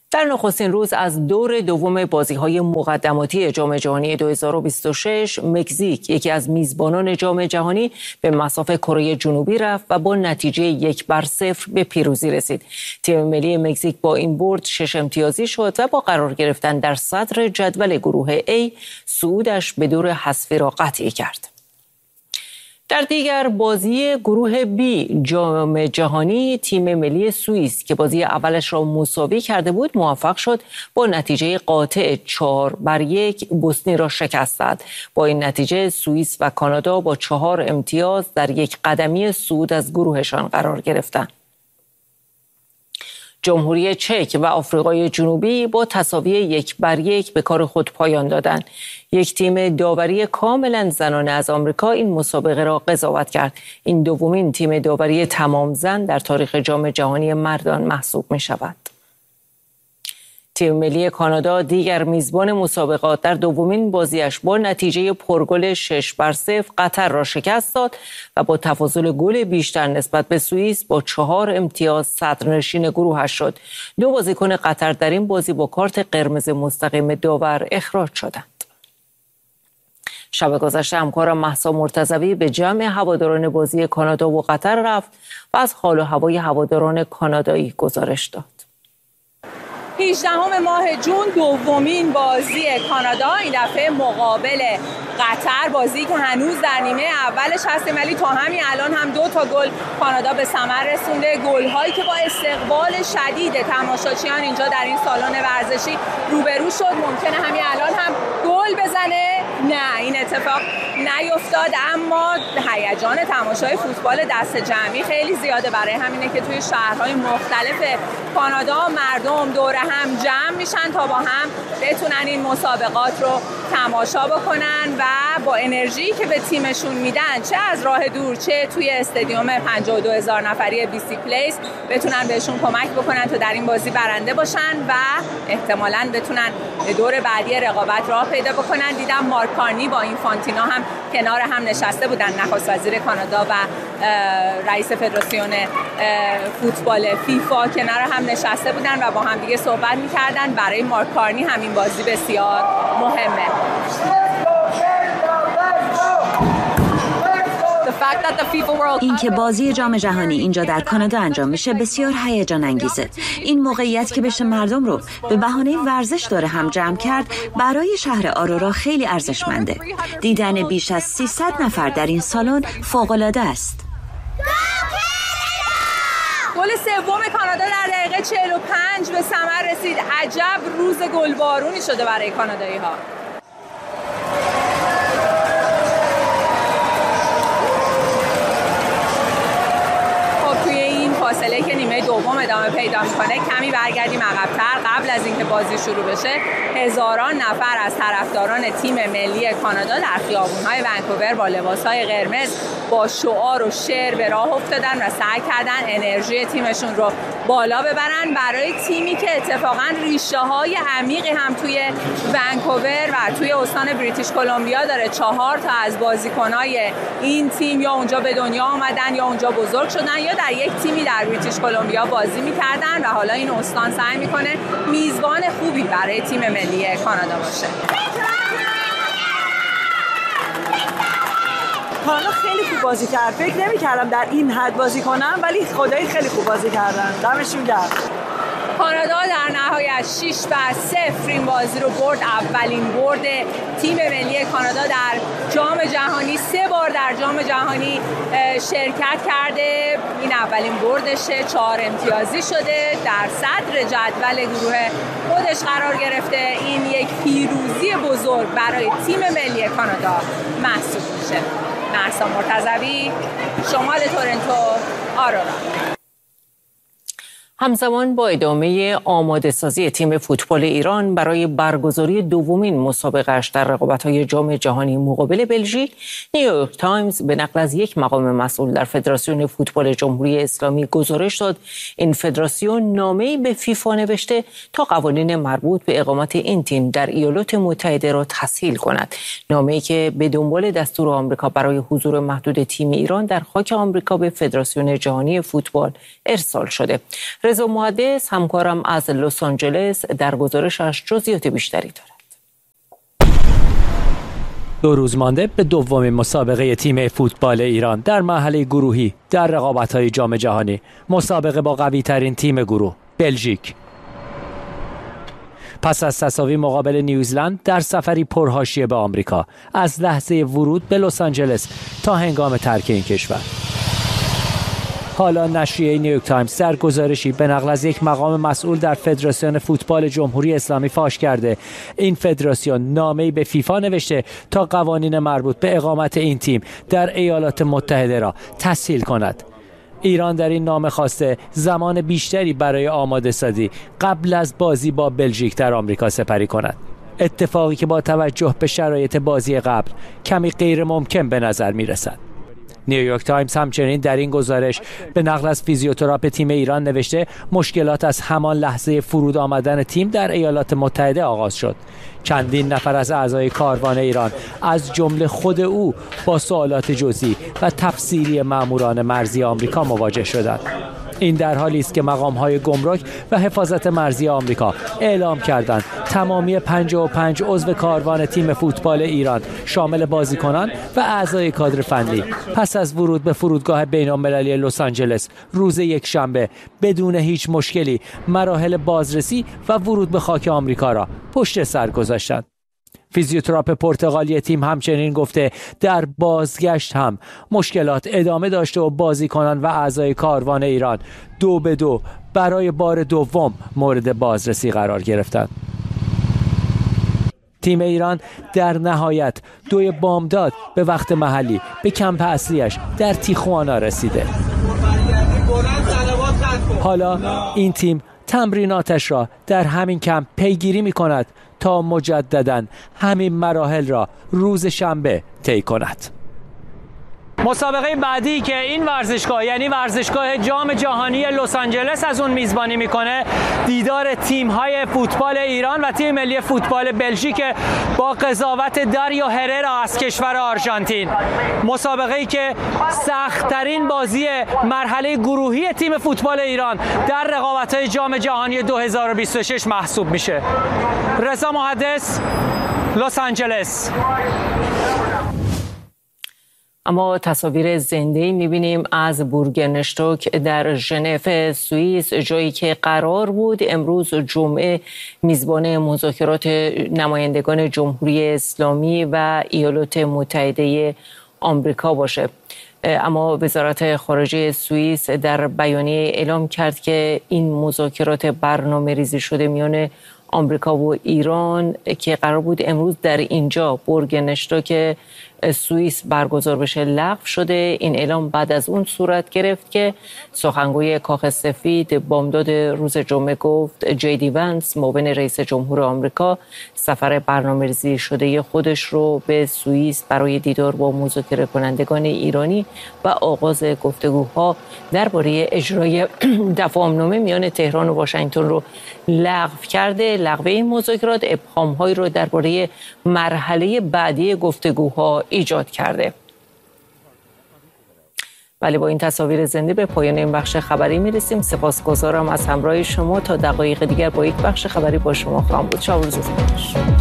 در نخستین روز از دور دوم بازی‌های مقدماتی جام جهانی 2026 مکزیک یکی از میزبانان جام جهانی به مصاف کره جنوبی رفت و با نتیجه 1-0 به پیروزی رسید. تیم ملی مکزیک با این برد 6 امتیازی شد و با قرار گرفتن در صدر جدول گروه A صعودش به دور حذفی را قطعی کرد. در دیگر بازی گروه B جام جهانی تیم ملی سوئیس که بازی اولش را مساوی کرده بود موفق شد با نتیجه قاطع 4-1 بوسنی را شکست داد. با این نتیجه سوئیس و کانادا با 4 امتیاز در یک قدمی صعود از گروهشان قرار گرفتند. جمهوری چک و آفریقای جنوبی با تساوی 1-1 به کار خود پایان دادند. یک تیم داوری کاملا زنانه از آمریکا این مسابقه را قضاوت کرد. این دومین تیم داوری تمام زن در تاریخ جام جهانی مردان محسوب می شود. تیم ملی کانادا دیگر میزبان مسابقات در دومین بازیش با نتیجه پرگل 6-0 قطر را شکست داد و با تفاضل گل بیشتر نسبت به سوئیس با 4 امتیاز صدرنشین گروهش شد. 2 بازیکن قطر در این بازی با کارت قرمز مستقیم داور اخراج شدند. شب گذشته همکارم مهسا مرتضوی به جمع هواداران بازی کانادا و قطر رفت و از حال و هوای هواداران کانادایی گزارش داد. 18 ماه جون دومین بازی کانادا، این دفعه مقابل قطر، بازی که هنوز در نیمه اولش هستیم ولی تا همین الان هم 2 گل کانادا به ثمر رسونده. گل‌هایی که با استقبال شدید تماشاچیان اینجا در این سالن ورزشی روبرو شد. ممکنه همین الان هم گل بزنه، نه این اتفاق نیفتاد، اما هیجان تماشای فوتبال دست جمعی خیلی زیاده. برای همینه که توی شهرهای مختلف کانادا مردم دور هم جمع میشن تا با هم بتونن این مسابقات رو تماشا بکنن و با انرژی که به تیمشون میدن، چه از راه دور چه توی استادیوم 52,000 نفری BC پلیس، بتونن بهشون کمک بکنن تا در این بازی برنده باشن و احتمالاً بتونن به دور بعدی رقابت راه پیدا بکنن. دیدم مارک کارنی با اینفانتینو هم کنار هم نشسته بودن، نخست وزیر کانادا و رئیس فدراسیون فوتبال فیفا کنار هم نشسته بودن و با هم دیگه صحبت می‌کردن. برای مارک کارنی همین بازی بسیار مهمه. این که بازی جام جهانی اینجا در کانادا انجام میشه بسیار هیجان انگیزه. این موقعیت که بشه مردم رو به بهانه ورزش داره هم جمع کرد برای شهر آرورا خیلی ارزشمنده. دیدن بیش از 300 نفر در این سالن فوق‌العاده است. گل سوم کانادا در دقیقه 45 به ثمر رسید. عجب روز گلبارونی شده برای کانادایی‌ها. فاصله که نیمه دوم ادامه پیدا میکنه کمی برگردیم عقب‌تر. قبل از اینکه بازی شروع بشه هزاران نفر از طرفداران تیم ملی کانادا در خیابون‌های ونکوور با لباس‌های قرمز با شعار و شعر به راه افتادن و سعی کردن انرژی تیمشون رو بالا ببرن. برای تیمی که اتفاقاً ریشه‌های عمیقی هم توی ونکوور و توی استان بریتیش کلمبیا داره. 4 تا از بازیکن‌های این تیم یا اونجا به دنیا آمدن یا اونجا بزرگ شدن یا در یک تیمی در بریتیش کلمبیا بازی می‌کردن و حالا این استان سعی می‌کنه میزبان خوبی برای تیم ملی کانادا باشه. کانادا خیلی خوب بازی کرد. فکر نمی‌کردم در این حد بازی کنم ولی خدایی خیلی خوب بازی کردن. دمشون گرم. کانادا در نهایت 6-0 این بازی رو برد. اولین برد تیم ملی کانادا در جام جهانی. 3 بار در جام جهانی شرکت کرده. این اولین بردشه. 4 امتیازی شده. در صدر جدول گروه خودش قرار گرفته. این یک پیروزی بزرگ برای تیم ملی کانادا محسوب میشه. مهسا مرتضوی، شمال تورنتو، آرورا. همزمان با ادامه آماده سازی تیم فوتبال ایران برای برگزاری دومین مسابقه‌اش در رقابت‌های جام جهانی مقابل بلژیک، نیویورک تایمز به نقل از یک مقام مسئول در فدراسیون فوتبال جمهوری اسلامی گزارش داد این فدراسیون نامه‌ای به فیفا نوشته تا قوانین مربوط به اقامت این تیم در ایالات متحده را تسهیل کند. نامه‌ای که به دنبال دستور آمریکا برای حضور محدود تیم ایران در خاک آمریکا به فدراسیون جهانی فوتبال ارسال شده. رضا محدث همکارم از لس آنجلس در گزارشش جزئیات بیشتری دارد. 2 روز مانده به دومین مسابقه تیم فوتبال ایران در مرحله گروهی در رقابت‌های جام جهانی، مسابقه با قوی‌ترین تیم گروه بلژیک. پس از تساوی مقابل نیوزلند در سفری پرحاشیه به آمریکا، از لحظه ورود به لس آنجلس تا هنگام ترک این کشور. حالا نشریه نیویورک تایمز در گزارشی به نقل از یک مقام مسئول در فدراسیون فوتبال جمهوری اسلامی فاش کرده این فدراسیون نامه‌ای به فیفا نوشته تا قوانین مربوط به اقامت این تیم در ایالات متحده را تسهیل کند. ایران در این نامه خواسته زمان بیشتری برای آماده سازی قبل از بازی با بلژیک در آمریکا سپری کند. اتفاقی که با توجه به شرایط بازی قبل کمی غیر ممکن به نظر می رسد. نیویورک تایمز همچنین در این گزارش به نقل از فیزیوتراپ تیم ایران نوشته مشکلات از همان لحظه فرود آمدن تیم در ایالات متحده آغاز شد. چندین نفر از اعضای کاروان ایران از جمله خود او با سوالات جزئی و تفسیری ماموران مرزی آمریکا مواجه شدند. این در حالی است که مقام‌های گمرک و حفاظت مرزی آمریکا اعلام کردند تمامی 55 عضو کاروان تیم فوتبال ایران شامل بازیکنان و اعضای کادر فنی پس از ورود به فرودگاه بین‌المللی لس آنجلس روز یکشنبه بدون هیچ مشکلی مراحل بازرسی و ورود به خاک آمریکا را پشت سر گذاشتند. فیزیوتراپ پرتغالی تیم همچنین گفته در بازگشت هم مشکلات ادامه داشته و بازیکنان و اعضای کاروان ایران 2-2 برای بار دوم مورد بازرسی قرار گرفتند. تیم ایران در نهایت 2 بامداد به وقت محلی به کمپ اصلیش در تیخوانا رسیده. حالا این تیم تمریناتش را در همین کمپ پیگیری می کند تا مجدداً همین مراحل را روز شنبه طی کند. مسابقه بعدی که این ورزشگاه یعنی ورزشگاه جام جهانی لس آنجلس از اون میزبانی میکنه دیدار تیم‌های فوتبال ایران و تیم ملی فوتبال بلژیک با قضاوت داریو هررا از کشور آرژانتین. مسابقه‌ای که سخت‌ترین بازی مرحله گروهی تیم فوتبال ایران در رقابت‌های جام جهانی 2026 محسوب میشه. رضا محدث، لس آنجلس. اما تصاویر زنده‌ای می‌بینیم از بورگنشتوک در ژنو سوئیس، جایی که قرار بود امروز جمعه میزبان مذاکرات نمایندگان جمهوری اسلامی و ایالات متحده آمریکا باشه. اما وزارت خارجه سوئیس در بیانیه اعلام کرد که این مذاکرات برنامه‌ریزی شده میان آمریکا و ایران که قرار بود امروز در اینجا بورگنشتوک سوئیس برگزار بشه لغو شده. این اعلام بعد از اون صورت گرفت که سخنگوی کاخ سفید بامداد روز جمعه گفت جی دی ونس معاون رئیس جمهور آمریکا سفر برنامه‌ریزی شده خودش رو به سوئیس برای دیدار با مذاکره کنندگان ایرانی و آغاز گفتگوها درباره اجرای تفاهم‌نامه میان تهران و واشنگتن رو لغو کرده. لغو این مذاکرات ابهام‌هایی رو درباره مرحله بعدی گفتگوها ایجاد کرده. ولی با این تصاویر زنده به پایان این بخش خبری میرسیم. سپاسگزارم از همراهی شما. تا دقایق دیگر با یک بخش خبری با شما خواهم بود. شب و روزتون خوش.